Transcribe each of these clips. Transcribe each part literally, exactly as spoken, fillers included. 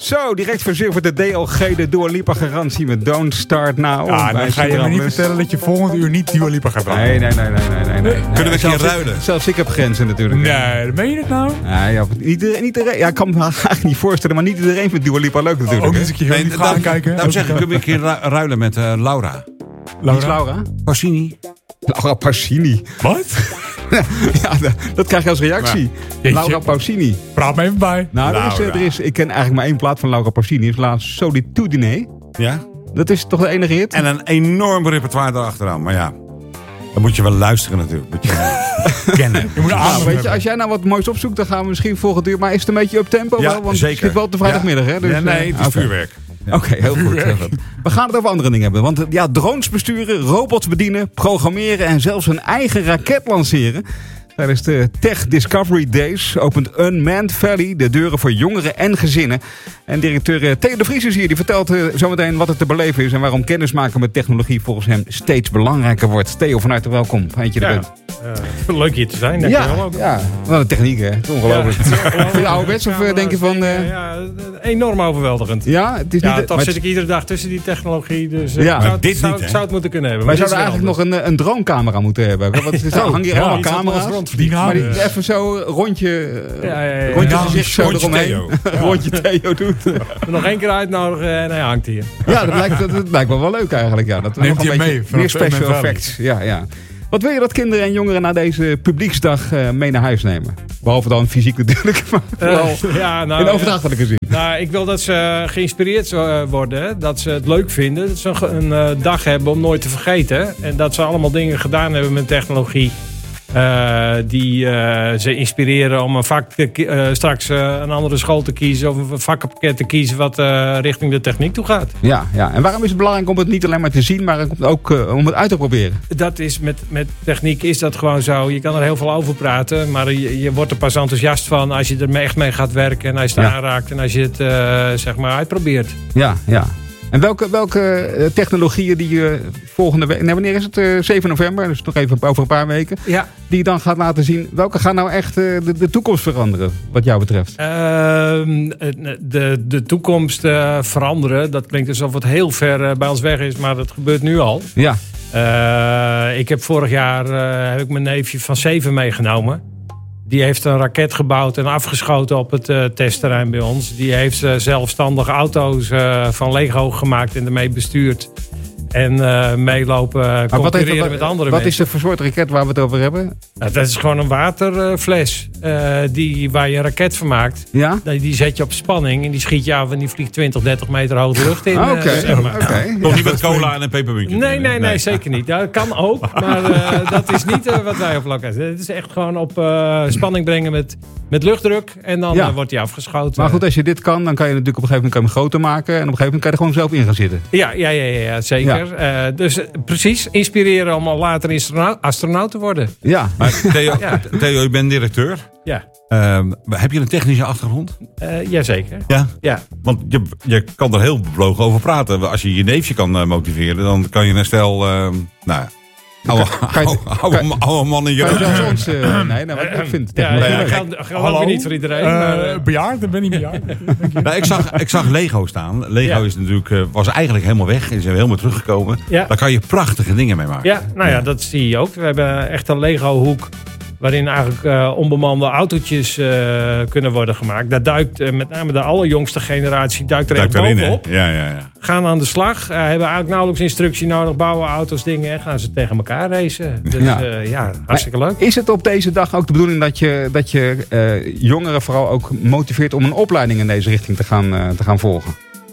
Zo, direct verzilverd de D L G, de Dua Lipa garantie met Don't Start Now. Ja, dan ga je me niet vertellen dat je volgend uur niet Dua Lipa gaat draaien. Nee, nee, nee, nee, nee, nee. nee. Kunnen we een keer zelfs ruilen? Ik, zelfs ik heb grenzen natuurlijk. Nee, meen je het nou? Ja, ja, niet iedereen, niet iedereen, ja, ik kan me eigenlijk niet voorstellen, maar niet iedereen vindt Dua Lipa leuk natuurlijk. Ook eens een keer heel Nee, niet gaan daarom- kijken. Daarom zeg ik, kunnen we een keer ru- ruilen met uh, Laura. Wie is Laura? Passini. Laura Pausini. Wat? Ja, dat, dat krijg je als reactie. Ja. Laura Pausini. Praat me even bij. Nou, er is, Laura. er is, ik ken eigenlijk maar één plaat van Laura Pausini. Dat is laatst Solitudine. Ja. Dat is toch de enige hit? En een enorm repertoire erachteraan. Maar ja, dan moet je wel luisteren natuurlijk. Moet je kennen. Je moet Nou, aandacht weet je, hebben. als jij nou wat moois opzoekt, dan gaan we misschien volgend uur. Maar is het een beetje up tempo? Ja, wel? Want zeker. het zit wel op de vrijdagmiddag, Ja. hè? Dus, Ja, nee, eh, het is oké. vuurwerk. Oké, heel goed. Heel goed. We gaan het over andere dingen hebben. Want ja, drones besturen, robots bedienen, programmeren en zelfs een eigen raket lanceren. Tijdens de Tech Discovery Days opent Unmanned Valley de deuren voor jongeren en gezinnen. En directeur Theo de Vries is hier. Die vertelt uh, zometeen wat het te beleven is en waarom kennismaken met technologie volgens hem steeds belangrijker wordt. Theo, van harte welkom. Fijn dat je er Ja. bent. Uh, leuk hier te zijn, denk Ja, ik wel ook. ja, wat een techniek, hè? Het is ongelooflijk. Vind je ouderwets of uh, denk je van... Uh... Ja, enorm overweldigend. Ja, het is Ja, niet... toch maar zit het... ik iedere dag tussen die technologie. Dus uh, Ja. ik zou, Maar dit zou, niet, hè? zou het moeten kunnen hebben. Wij maar zouden dit is eigenlijk nog een, een drone-camera moeten hebben. Want er Oh, hangen hier ja, allemaal iets wat camera's. ons rondvliegt. Die Maar naam. die even zo rondje, Ja, ja, ja, ja. rondje Ja, gezicht zo rondje eromheen. Theo. Rondje Theo doet. Er nog één keer uitnodigen en hij hangt hier. Ja, dat lijkt, dat, dat lijkt me wel leuk eigenlijk. Ja. Dat we Neemt nog een hij beetje mee vanaf meer special Unmanned Valley. effects. Ja, ja. Wat wil je dat kinderen en jongeren na deze publieksdag uh, mee naar huis nemen? Behalve dan fysiek natuurlijk, maar vooral Uh, ja, nou, in overdrachtelijke zin. Nou, ik wil dat ze geïnspireerd uh, worden. Hè? Dat ze het leuk vinden. Dat ze een, een uh, dag hebben om nooit te vergeten. En dat ze allemaal dingen gedaan hebben met technologie. Uh, die uh, ze inspireren om een vak te, uh, straks uh, een andere school te kiezen. Of een vakkenpakket te kiezen wat uh, richting de techniek toe gaat. Ja, ja, en waarom is het belangrijk om het niet alleen maar te zien, maar ook uh, om het uit te proberen? Dat is met, met techniek is dat gewoon zo. Je kan er heel veel over praten. Maar je, je wordt er pas enthousiast van als je er echt mee gaat werken. En als je het Ja. aanraakt. En als je het uh, zeg maar uitprobeert. Ja, ja. En welke, welke uh, technologieën die je volgende week... Nee, wanneer is het? Uh, zeven november, dus nog even over een paar weken. Ja. Die je dan gaat laten zien. Welke gaan nou echt uh, de, de toekomst veranderen, wat jou betreft? Uh, de, de toekomst uh, veranderen. Dat klinkt alsof het heel ver uh, bij ons weg is. Maar dat gebeurt nu al. Ja. Uh, ik heb vorig jaar uh, heb ik mijn neefje van zeven meegenomen. Die heeft een raket gebouwd en afgeschoten op het uh, testterrein bij ons. Die heeft uh, zelfstandig auto's uh, van Lego gemaakt en ermee bestuurd. En uh, meelopen uh, concurreren heeft, wat, met andere wat mensen. is de voor soort raket waar we het over hebben? Nou, dat is gewoon een waterfles uh, die, waar je een raket van maakt. Ja? Die, die zet je op spanning en die schiet je af en die vliegt twintig, dertig meter hoog de lucht in. Ah, Oké, uh, zeg maar. oké. Toch niet met cola en een pepermuntje? Nee, nee, nee, zeker niet. Dat kan ook, maar uh, dat is niet uh, wat wij op lokaal hebben. Het is echt gewoon op uh, spanning brengen met, met luchtdruk en dan Ja. uh, wordt hij afgeschoten. Maar goed, als je dit kan, dan kan je natuurlijk op een gegeven moment kan je hem groter maken. En op een gegeven moment kan je er gewoon zelf in gaan zitten. Ja, ja, ja, ja, ja zeker. Ja. Uh, dus uh, precies, inspireren om al later astronaut, astronaut te worden. Ja. Maar Theo, Ja. Theo, je bent directeur. Ja, Uh, heb je een technische achtergrond? uh, jazeker. Ja. Ja. Want je, je kan er heel bevlogen over praten. Als je je neefje kan uh, motiveren, dan kan je een stel... Uh, nou ja, oude, kan je- oude, oude, kan- oude man in Kan je je... zelfs ons... Uh, nee, nou, ik vind het Ja, technologie ja, leuk. geldt geldt ook Hallo? weer niet voor iedereen. Uh, maar, uh, bejaard? Dan ben ik bejaard. Nou, ik, zag, ik zag Lego staan. Lego Ja. is natuurlijk, uh, was eigenlijk helemaal weg. Is er helemaal teruggekomen. Ja. Daar kan je prachtige dingen mee maken. Ja, nou ja, dat zie je ook. We hebben echt een Lego-hoek waarin eigenlijk uh, onbemande autootjes uh, kunnen worden gemaakt. Daar duikt uh, met name de allerjongste generatie duikt er Duik echt erin, hè? bovenop. Ja, ja, ja. Gaan aan de slag. Uh, hebben eigenlijk nauwelijks instructie nodig. Bouwen auto's, dingen en gaan ze tegen elkaar racen. Dus Ja. ja, uh, ja hartstikke leuk. Is het op deze dag ook de bedoeling dat je, dat je uh, jongeren vooral ook motiveert om een opleiding in deze richting te gaan, uh, te gaan volgen?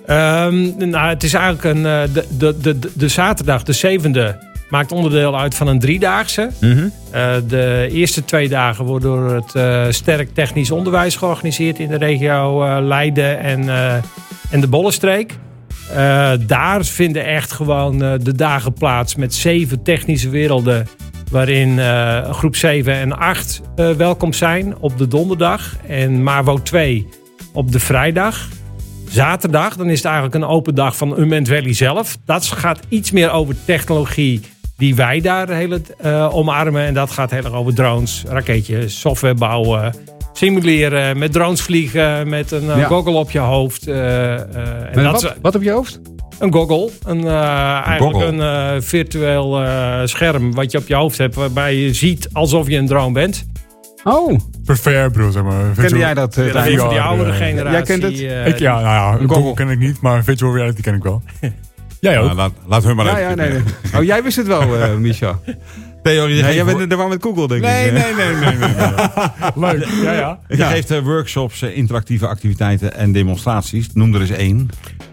Um, nou, het is eigenlijk een, uh, de, de, de, de zaterdag, de zevende, maakt onderdeel uit van een driedaagse. Mm-hmm. Uh, de eerste twee dagen worden door het uh, Sterk Technisch Onderwijs georganiseerd in de regio uh, Leiden en, uh, en de Bollenstreek. Uh, daar vinden echt gewoon uh, de dagen plaats met zeven technische werelden. Waarin uh, groep zeven en acht uh, welkom zijn op de donderdag. En MAVO twee op de vrijdag. Zaterdag, dan is het eigenlijk een open dag van Unmanned Valley zelf. Dat gaat iets meer over technologie die wij daar heel het, uh, omarmen. En dat gaat heel erg over drones, raketjes, software bouwen. simuleren, met drones vliegen, met een uh, Ja. goggle op je hoofd. Uh, uh, en dat wat, is- wat op je hoofd? Een goggle. Een, uh, eigenlijk goggle. een uh, virtueel uh, scherm wat je op je hoofd hebt. Waarbij je ziet alsof je een drone bent. Oh, Per ver, bedoel, zeg maar. kende Virtual- jij dat? Uh, Ja, dat Tijn? is voor die ja, oudere ja. generatie. Jij kent het? uh, Ik, ja, nou ja, Een Google goggle. ken ik niet, maar virtual reality ken ik wel. Jij ook? Nou, laat, laat hun maar Ja, even. ja, nee, nee. Oh, jij wist het wel, uh, Micha. Theo, je Nee, geeft jij wo- bent er wel met Google, denk nee, ik. nee, nee, nee, nee, nee. Leuk, ja, ja. Je Ja. geeft uh, workshops, uh, interactieve activiteiten en demonstraties. Noem er eens één.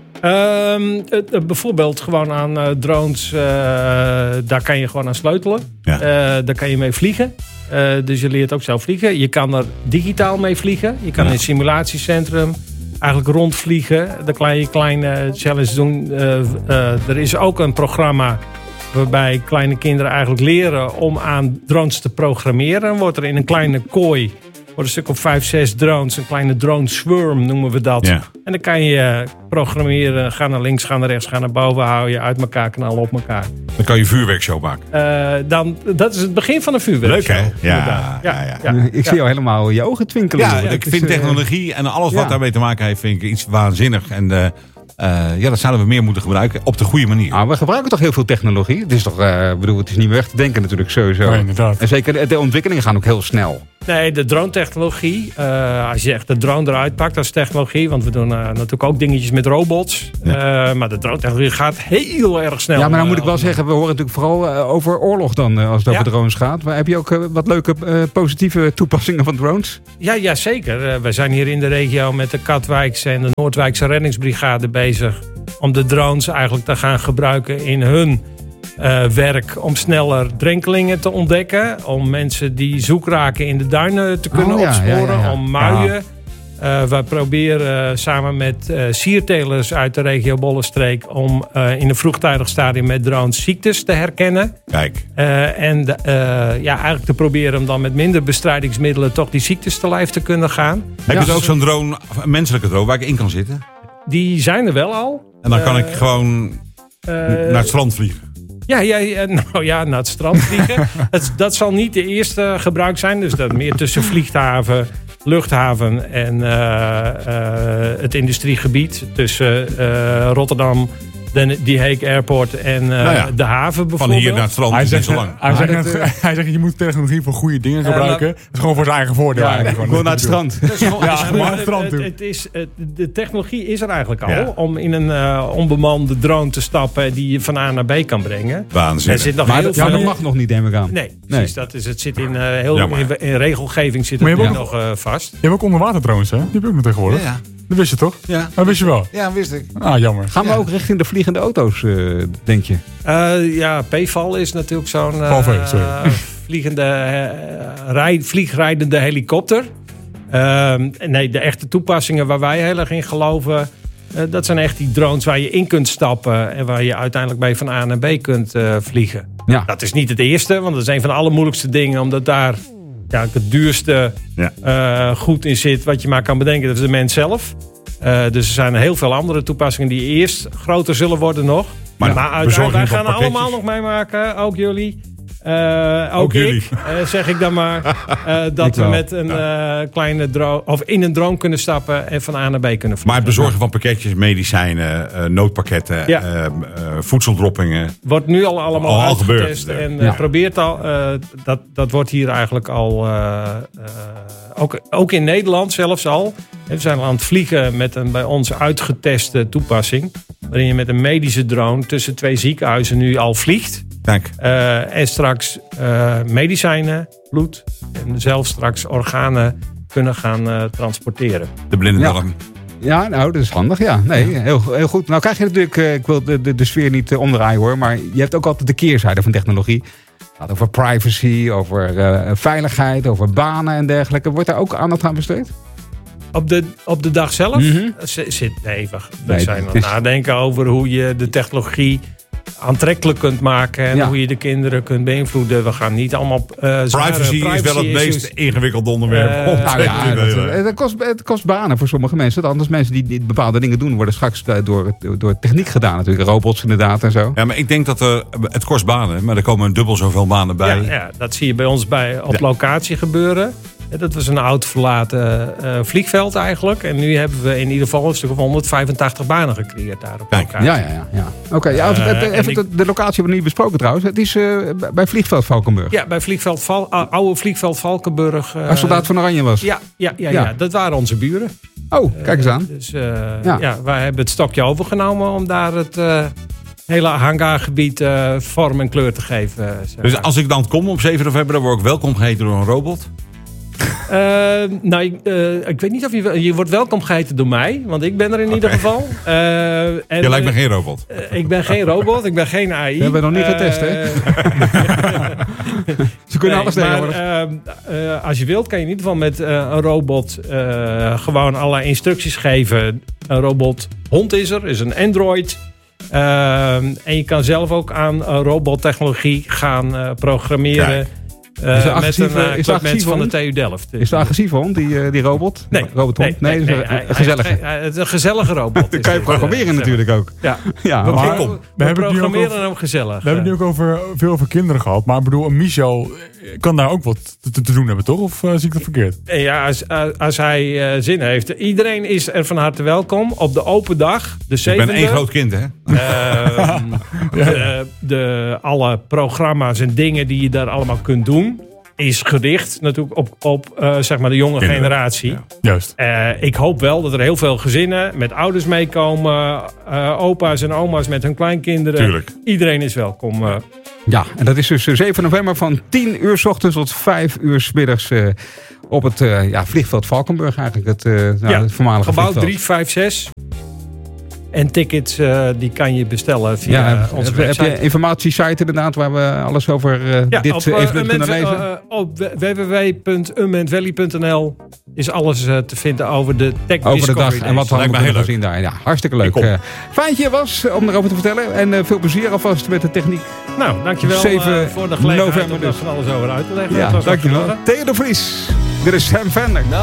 Um, het, het bijvoorbeeld gewoon aan uh, drones, uh, daar kan je gewoon aan sleutelen. Ja. Uh, daar kan je mee vliegen. Uh, dus je leert ook zelf vliegen. Je kan er digitaal mee vliegen. Je kan Ja. in een simulatiecentrum eigenlijk rondvliegen. Dan kan je kleine challenges doen. Uh, uh, er is ook een programma waarbij kleine kinderen eigenlijk leren om aan drones te programmeren. Dan wordt er in een kleine kooi wordt een stuk of vijf, zes drones. Een kleine drone swarm noemen we dat. Ja. En dan kan je programmeren. Ga naar links, ga naar rechts, ga naar boven. Hou je uit elkaar, knallen op elkaar. Dan kan je vuurwerkshow maken. Uh, dan, dat is het begin van een vuurwerkshow. Leuk, hè? Ja, Inderdaad. ja, ja. Ik zie Ja. jou helemaal je ogen twinkelen. Ja, Het ik is, vind uh, technologie en alles wat ja. daarmee te maken heeft, vind ik iets waanzinnig. En uh, uh, ja, dat zouden we meer moeten gebruiken op de goede manier. Nou, we gebruiken toch heel veel technologie. Het is toch, uh, bedoel, het is niet meer weg te denken natuurlijk sowieso. Ja, inderdaad. En zeker de, de ontwikkelingen gaan ook heel snel. Nee, de drone-technologie. Uh, als je echt de drone eruit pakt als technologie. Want we doen uh, natuurlijk ook dingetjes met robots. Uh, maar de drone-technologie gaat heel erg snel. Ja, maar dan moet ik Uh, wel zeggen, we horen natuurlijk vooral uh, over oorlog dan, uh, als het Ja. over drones gaat. Maar heb je ook uh, wat leuke uh, positieve toepassingen van drones? Ja, ja, zeker. Uh, we zijn hier in de regio met de Katwijkse en de Noordwijkse reddingsbrigade bezig. Om de drones eigenlijk te gaan gebruiken in hun uh, werk. Om sneller drenkelingen te ontdekken. Om mensen die zoek raken in de duinen te kunnen Oh, ja, opsporen. ja, ja, ja. Om muien. Uh, we proberen uh, samen met uh, siertelers uit de regio Bollenstreek. Om uh, in een vroegtijdig stadium met drones ziektes te herkennen. Kijk, Uh, en de, uh, ja, eigenlijk te proberen om dan met minder bestrijdingsmiddelen toch die ziektes te lijf te kunnen gaan. heb Ja. je ook zo'n drone, of een menselijke drone, waar ik in kan zitten? Die zijn er wel al. En dan kan Uh, ik gewoon Uh, naar het strand vliegen. Ja, ja, ja, nou ja, naar het strand vliegen. het, dat zal niet de eerste gebruik zijn. Dus dat meer tussen vlieghaven, luchthaven en uh, uh, het industriegebied. Tussen uh, Rotterdam, de, die Hague Airport en uh, Nou ja, de haven Van bijvoorbeeld. hier naar het strand Hij is niet zegt, zo lang. hij, Maar zegt, dat, net- hij zegt, je moet technologie voor goede dingen gebruiken. maar- Dat is gewoon voor zijn eigen voordeel Ja, eigenlijk. ik gewoon. wil naar het strand. Dat is gewoon- Ja, het is maar gewoon- naar het strand het- toe. het is, het- de technologie is er eigenlijk al. Ja. Om in een uh, onbemande drone te stappen die je van A naar B kan brengen. Er Waanzinnig. zit nog Maar heel dat, veel... ja, dat mag nog niet, neem ik aan. Nee, precies. Dat is, het zit in, uh, heel, Jammer. in, in regelgeving zit Maar het je nu hebt nog uh, vast. Je hebt ook onderwaterdrones, hè? Die heb je ook nog tegenwoordig. Ja, Dat wist je toch? ja. Dat wist je wel. Ja, wist ik. Ah, jammer. Gaan we Ja. ook richting de vliegende auto's, uh, denk je? Uh, ja, P V A L is natuurlijk zo'n uh, P V, sorry. vliegende, uh, rij, vliegrijdende helikopter. Uh, nee, de echte toepassingen waar wij heel erg in geloven... Uh, dat zijn echt die drones waar je in kunt stappen... en waar je uiteindelijk mee van A naar B kunt uh, vliegen. Ja. Dat is niet het eerste, want dat is een van de allermoeilijkste dingen... omdat daar ja, het duurste Ja. uh, goed in zit wat je maar kan bedenken. Dat is de mens zelf. Uh, dus er zijn heel veel andere toepassingen die eerst groter zullen worden nog. Maar Maar, ja, uiteindelijk, bezorging wij van gaan pakketjes. allemaal nog meemaken, ook jullie. Uh, ook, Ook jullie. ik, uh, zeg ik dan maar. Uh, dat Ik we wel. met een uh, kleine drone, of in een drone kunnen stappen en van A naar B kunnen vliegen. Maar het bezorgen van pakketjes, medicijnen, uh, noodpakketten, Ja. uh, uh, voedseldroppingen. Wordt nu al allemaal Al uitgetest gebeurd, en ja. uh, Ja. probeert al. Uh, dat, dat wordt hier eigenlijk al. Uh, uh, ook, ook in Nederland zelfs al. We zijn al aan het vliegen met een bij ons uitgeteste toepassing. Waarin je met een medische drone tussen twee ziekenhuizen nu al vliegt. Kijk, Uh, en straks uh, medicijnen, bloed en zelfs straks organen kunnen gaan uh, transporteren. de blinde Ja. darm. Ja, nou, dat is handig, ja. Nee, heel, heel goed. Nou krijg je natuurlijk, uh, ik wil de, de, de sfeer niet uh, omdraaien hoor, maar je hebt ook altijd de keerzijde van technologie. Het gaat over privacy, over uh, veiligheid, over banen en dergelijke. Wordt daar ook aandacht aan besteed? Op de, op de dag zelf Mhm. z- zit nee, we, we Nee, zijn aan het het is- nadenken over hoe je de technologie aantrekkelijk kunt maken en Ja. hoe je de kinderen kunt beïnvloeden. We gaan niet allemaal uh, zware Privacy, is wel het privacy meest issues. ingewikkelde onderwerp. Eh, om te Nou ja, delen. dat, dat kost, het kost banen voor sommige mensen. Want anders mensen die, die bepaalde dingen doen, worden straks uh, door, door techniek gedaan natuurlijk. Robots inderdaad en zo. Ja, maar ik denk dat er, het kost banen, maar er komen dubbel zoveel banen bij. Ja, ja, dat zie je bij ons bij, op Ja. locatie gebeuren. Dat was een oud verlaten uh, vliegveld eigenlijk. En nu hebben we in ieder geval een stuk of honderdvijfentachtig banen gecreëerd daar op elkaar. Ja, ja, ja. ja. Oké, okay, ja, uh, even de, de locatie hebben we niet besproken trouwens. Het is uh, bij vliegveld Valkenburg. Ja, bij vliegveld Val, uh, oude vliegveld Valkenburg. Uh, Waar Soldaat van Oranje was. Ja, ja, ja, ja. ja, dat waren onze buren. Oh, kijk eens aan. Uh, dus uh, ja. ja, wij hebben het stokje overgenomen om daar het uh, hele hangargebied uh, vorm en kleur te geven. Uh, dus als ik dan kom op zeven november, dan word ik welkom geheten door een robot? Uh, nou, ik, uh, ik weet niet of je... Je wordt welkom geheten door mij, want ik ben er in okay. ieder geval. Uh, en, je lijkt me geen robot. Uh, ik ben geen robot, ik ben geen A I. We hebben nog niet uh, getest, hè? Ze kunnen nee, alles tegenwoordig. Uh, uh, als je wilt, kan je in ieder geval met uh, een robot uh, gewoon alle instructies geven. Een robot hond is er, is een Android. Uh, en je kan zelf ook aan uh, robottechnologie gaan uh, programmeren. Kijk. Uh, is met een uh, equipment van de T U Delft. Dus. Is het een agressieve hond, die, uh, die robot? Nee. Robothond? Nee, nee, nee, nee, nee, een gezellige. Hij, het is een gezellige robot. Dat kan je programmeren uh, natuurlijk ook. Ja, ja we, maar, we, we, we, we programmeren over, hem gezellig. We hebben het nu ook over, veel over kinderen gehad. Maar ik bedoel, een Michel kan daar ook wat te, te doen hebben, toch? Of uh, zie ik dat verkeerd? Ja, als, als hij uh, zin heeft. Iedereen is er van harte welkom. Op de open dag, de zevende. Ik ben één groot kind, hè? Uh, ja. de, de, alle programma's en dingen die je daar allemaal kunt doen, is gericht natuurlijk op, op uh, zeg maar de jonge Kinderen. generatie. Ja. Juist. Uh, ik hoop wel dat er heel veel gezinnen met ouders meekomen. Uh, opa's en oma's met hun kleinkinderen. Tuurlijk. Iedereen is welkom. Uh. Ja, en dat is dus zeven november van tien uur 's ochtends tot vijf uur 's middags uh, op het uh, ja, vliegveld Valkenburg eigenlijk. Het, uh, nou, ja, het voormalige gebouw vliegveld. drie vijf zes. En tickets uh, die kan je bestellen via ja, onze heb, website. Heb je informatiesite inderdaad waar we alles over uh, ja, dit op, uh, evenement uh, kunnen lezen? Uh, op w w w punt unmanvalley punt n l is alles uh, te vinden over de Tech Over de dag Days. en wat we allemaal kunnen zien daar. Ja, hartstikke leuk. Uh, Fijntje was om erover te vertellen. En uh, veel plezier alvast met de techniek. Nou, dankjewel zeven uh, voor de gelegenheid november om dus. er alles over uit te leggen. Ja, dankjewel. Theo de Vries. Dit is Sam Vender.